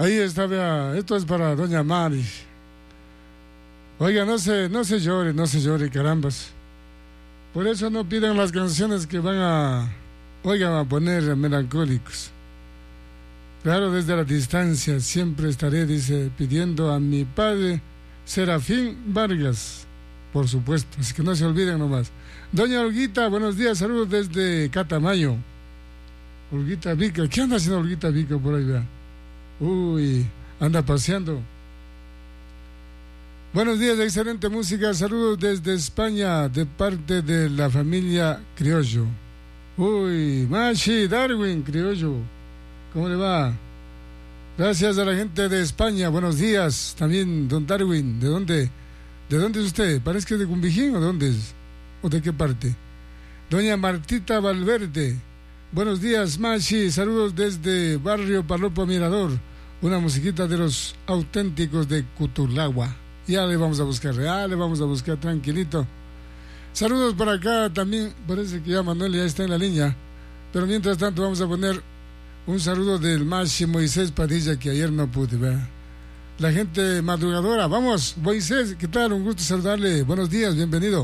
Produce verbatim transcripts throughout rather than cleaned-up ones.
Ahí está, vea, esto es para doña Mari. Oiga, no se, no se llore, no se llore, carambas. Por eso no pidan las canciones que van a, oigan, a poner melancólicos. Claro, desde la distancia siempre estaré, dice, pidiendo a mi padre Serafín Vargas, por supuesto, así que no se olviden nomás. Doña Olguita, buenos días, saludos desde Catamayo. Olguita Vica, ¿qué anda haciendo Olguita Vica por ahí, vea? Uy, anda paseando. Buenos días, excelente música, saludos desde España, de parte de la familia Criollo. Uy, Machi, Darwin, Criollo, ¿cómo le va? Gracias a la gente de España, buenos días. También, don Darwin, ¿de dónde? ¿De dónde es usted? ¿Parece que es de Cumbijín o de dónde es? ¿O de qué parte? Doña Martita Valverde, buenos días, Machi, saludos desde Barrio Palopo Mirador, una musiquita de los auténticos de Cutulagua. Ya le vamos a buscar, ya le vamos a buscar tranquilito. Saludos por acá también, parece que ya Manuel ya está en la línea, pero mientras tanto vamos a poner un saludo del Machi Moisés Padilla, que ayer no pude ver. La gente madrugadora, vamos, Moisés, ¿qué tal? Un gusto saludarle, buenos días, bienvenido.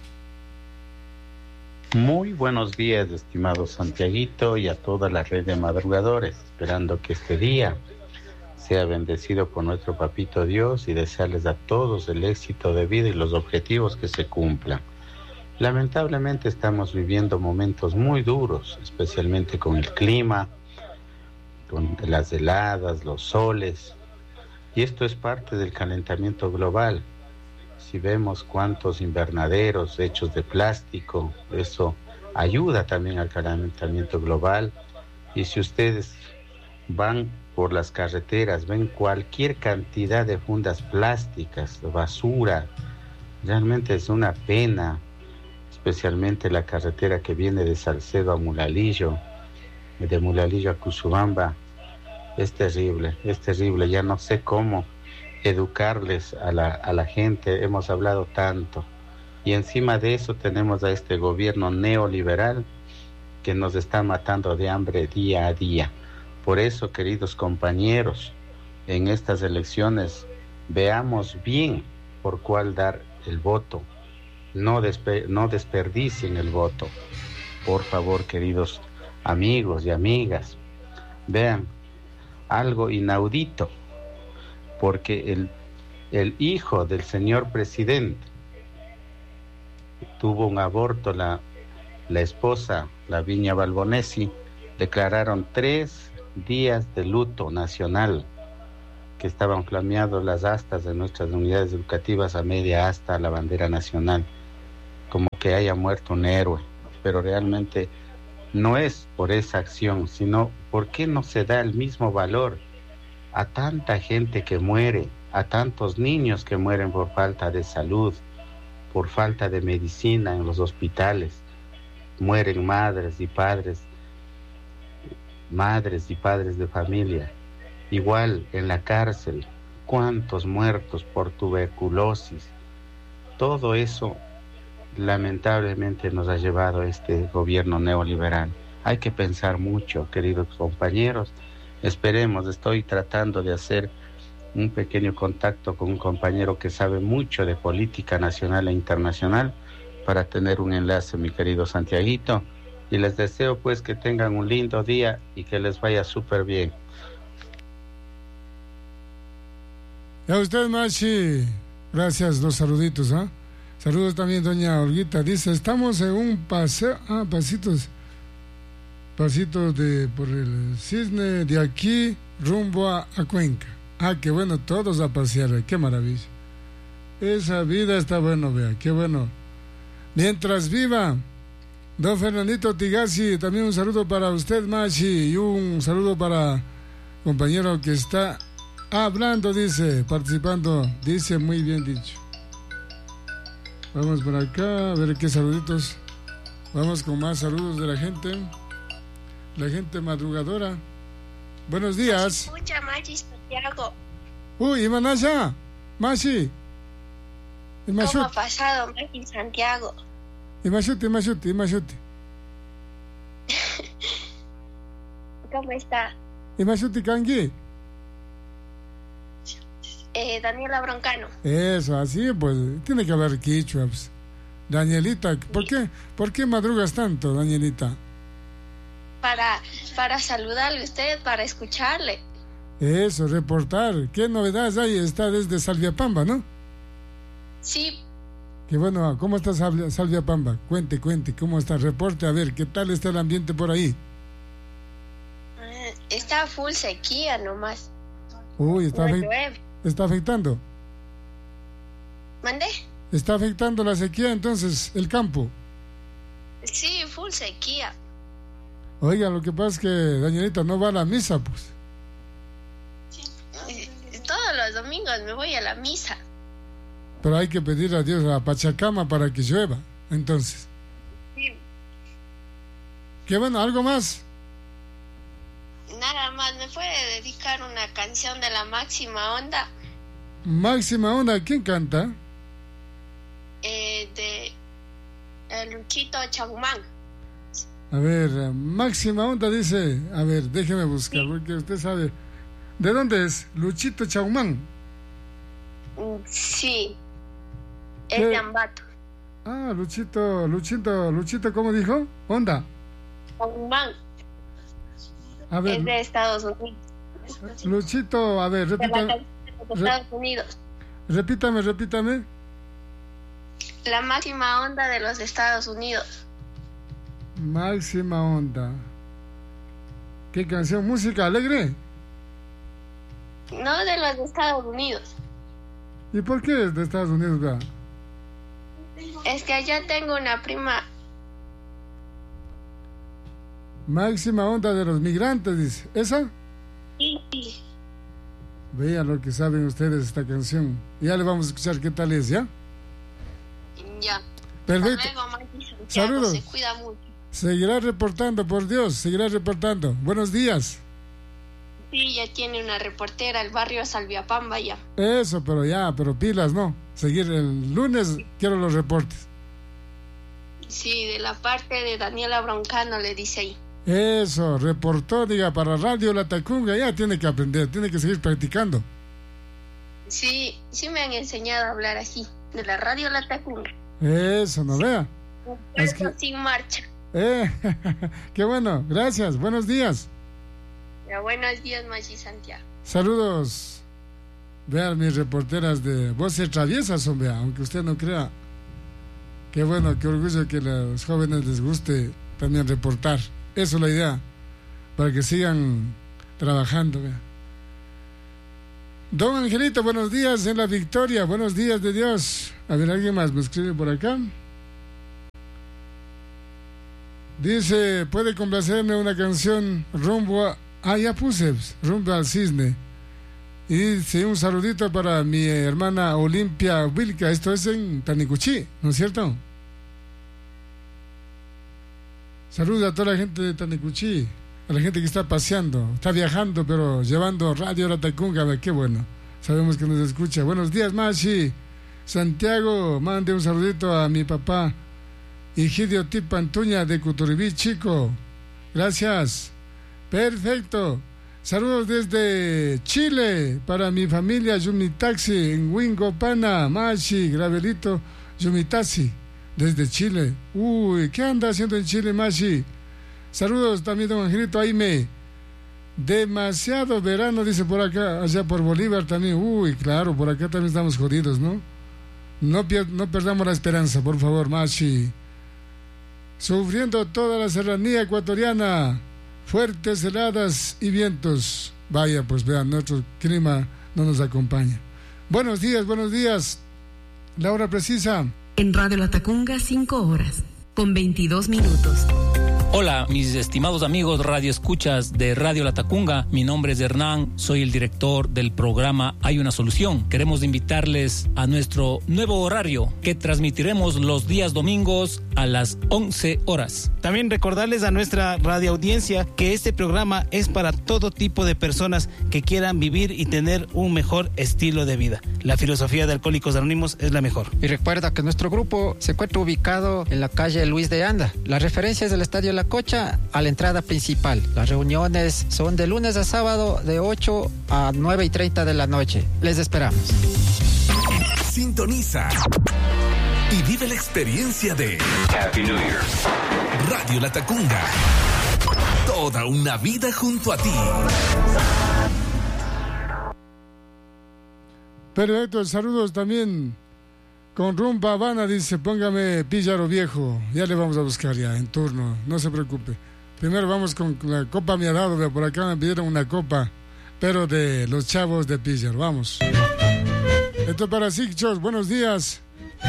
Muy buenos días, estimado Santiaguito, y a toda la red de madrugadores, esperando que este día sea bendecido por nuestro papito Dios y desearles a todos el éxito de vida y los objetivos que se cumplan. Lamentablemente estamos viviendo momentos muy duros, especialmente con el clima, con las heladas, los soles, y esto es parte del calentamiento global. Si vemos cuántos invernaderos hechos de plástico, eso ayuda también al calentamiento global. Y si ustedes van por las carreteras, ven cualquier cantidad de fundas plásticas, de basura, realmente es una pena, especialmente la carretera que viene de Salcedo a Mulalillo, de Mulalillo a Cusubamba. Es terrible, es terrible, ya no sé cómo educarles a la, a la gente, hemos hablado tanto, y encima de eso tenemos a este gobierno neoliberal que nos está matando de hambre día a día. Por eso, queridos compañeros, en estas elecciones veamos bien por cuál dar el voto, no, despe- no desperdicien el voto, por favor, queridos amigos y amigas. Vean algo inaudito, porque el, el hijo del señor presidente tuvo un aborto, la, la esposa, la Viña Balbonesi, declararon tres días de luto nacional, que estaban flameados las astas de nuestras unidades educativas a media asta a la bandera nacional, como que haya muerto un héroe, pero realmente no es por esa acción, sino ¿por qué no se da el mismo valor a tanta gente que muere, a tantos niños que mueren por falta de salud, por falta de medicina en los hospitales? Mueren madres y padres, madres y padres de familia. Igual en la cárcel, cuántos muertos por tuberculosis. Todo eso lamentablemente nos ha llevado a este gobierno neoliberal. Hay que pensar mucho, queridos compañeros. Esperemos, estoy tratando de hacer un pequeño contacto con un compañero que sabe mucho de política nacional e internacional para tener un enlace, mi querido Santiaguito, y les deseo pues que tengan un lindo día y que les vaya súper bien. Y a usted, Machi, gracias, los saluditos, ¿ah? ¿eh? Saludos también, doña Olguita, dice, estamos en un paseo, ah, pasitos, pasitos de, por el Cisne, de aquí rumbo a, a Cuenca. Ah, qué bueno, todos a pasear, qué maravilla. Esa vida está bueno, vea, qué bueno. Mientras viva, don Fernandito Tigasi, también un saludo para usted, Machi, y un saludo para compañero que está hablando, dice, participando, dice, muy bien dicho. Vamos por acá, a ver qué saluditos. Vamos con más saludos de la gente. La gente madrugadora. Buenos días. Escucha, Machi Santiago. Uy, Imanasha, Machi. ¿Cómo ha pasado, Machi Santiago? Imashuti, Imashuti, Imashuti. ¿Cómo está? Imashuti Kangi. Eh, Daniela Broncano. Eso, así pues, tiene que hablar quichua. Pues. Danielita, ¿por qué, ¿por qué madrugas tanto, Danielita? Para, para saludarle a usted, para escucharle. Eso, reportar. ¿Qué novedades hay? Está desde Salviapamba, ¿no? Sí. Qué bueno, ¿cómo está Salvia, Salviapamba? Cuente, cuente, ¿cómo está? Reporte, a ver, ¿qué tal está el ambiente por ahí? Está full sequía nomás. Uy, está, no afe- está afectando. ¿Mande? Está afectando la sequía entonces el campo. Sí, full sequía. Oiga, lo que pasa es que Danielita no va a la misa, pues. Sí. Todos los domingos me voy a la misa. Pero hay que pedir a Dios, a Pachacama, para que llueva, entonces. Sí. Qué bueno, ¿algo más? Nada más, ¿me puede dedicar una canción de la Máxima Onda? Máxima Onda, ¿quién canta? Eh, de el Luchito Chaumán. A ver, Máxima Onda dice, a ver, déjeme buscar, sí. Porque usted sabe. ¿De dónde es? Luchito Chaumán. Sí, es de Ambato. Ah, Luchito, Luchito, Luchito, ¿cómo dijo? Onda. Chaumán. A ver, es de Estados Unidos. Luchito, a ver, repítame. De, de Estados Unidos. Repítame, repítame. La Máxima Onda de los Estados Unidos. Máxima Onda. ¿Qué canción? ¿Música alegre? No, de los de Estados Unidos. ¿Y por qué es de Estados Unidos, verdad? Es que allá tengo una prima. Máxima Onda de los Migrantes, dice. ¿Esa? Sí, sí. Vean lo que saben ustedes esta canción. Ya le vamos a escuchar qué tal es, ¿ya? Ya. Perfecto. Hasta luego, Santiago. Saludos. Se cuida mucho. Seguirá reportando, por Dios, seguirá reportando. Buenos días. Sí, ya tiene una reportera, el barrio Salviapamba ya. Eso, pero ya, pero pilas, ¿no? Seguir el lunes, sí. Quiero los reportes. Sí, de la parte de Daniela Broncano le dice ahí. Eso, reportó, diga, para Radio La Tacunga, ya tiene que aprender, tiene que seguir practicando. Sí, sí me han enseñado a hablar así, de la Radio La Tacunga. Eso, ¿no sí. Vea? Es que... sin marcha. Eh, qué bueno, gracias, buenos días. Ya, buenos días, Machi Santiago. Saludos. Vean mis reporteras de voces traviesas, hombre, aunque usted no crea. Qué bueno, qué orgullo que a los jóvenes les guste también reportar. Eso es la idea, para que sigan trabajando. Vea. Don Angelito, buenos días en la victoria, buenos días de Dios. A ver, ¿alguien más me escribe por acá? Dice, ¿puede complacerme una canción rumbo a... Ah, ya puse, rumbo al cisne. Y dice, un saludito para mi hermana Olimpia Wilca, esto es en Tanicuchí, ¿no es cierto? Saludos a toda la gente de Tanicuchí, a la gente que está paseando, está viajando, pero llevando Radio La Tacunga, qué bueno, sabemos que nos escucha. Buenos días, Machi. Santiago, mande un saludito a mi papá Higidio Tip Antuña de Cuturibí, chico. Gracias. Perfecto. Saludos desde Chile para mi familia Yumitaxi en Huingopana, Machi, Gravelito Yumitaxi, desde Chile. Uy, ¿qué anda haciendo en Chile, Machi? Saludos también, don Angelito Aime. Demasiado verano, dice por acá, allá por Bolívar también. Uy, claro, por acá también estamos jodidos, ¿no? No, pier- no perdamos la esperanza, por favor, Machi. Sufriendo toda la serranía ecuatoriana, fuertes heladas y vientos. Vaya, pues vean, nuestro clima no nos acompaña. Buenos días, buenos días. La hora precisa. En Radio La Tacunga, cinco horas, con veintidós minutos. Hola, mis estimados amigos radioescuchas de Radio La Tacunga. Mi nombre es Hernán, soy el director del programa Hay una Solución. Queremos invitarles a nuestro nuevo horario que transmitiremos los días domingos a las once horas. También recordarles a nuestra radioaudiencia que este programa es para todo tipo de personas que quieran vivir y tener un mejor estilo de vida. La filosofía de Alcohólicos Anónimos es la mejor. Y recuerda que nuestro grupo se encuentra ubicado en la calle Luis de Anda. La referencia es del Estadio La Malacocha a la entrada principal. Las reuniones son de lunes a sábado de ocho a nueve y treinta de la noche. Les esperamos. Sintoniza y vive la experiencia de Happy New Year. Radio Latacunga. Toda una vida junto a ti. Perfecto, saludos también con Rumba Habana, dice, póngame Píllaro Viejo. Ya le vamos a buscar ya, en turno, no se preocupe. Primero vamos con la copa Miarado, de por acá me pidieron una copa, pero de los chavos de Píllaro, vamos. Esto es para Sixchos, buenos días.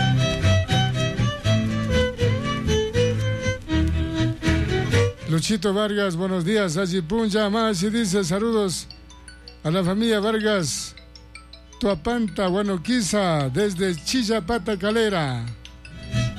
Luchito Vargas, buenos días. Allí Punja más y dice saludos a la familia Vargas, Tuapanta, Guanoquiza, desde Chillapata Calera.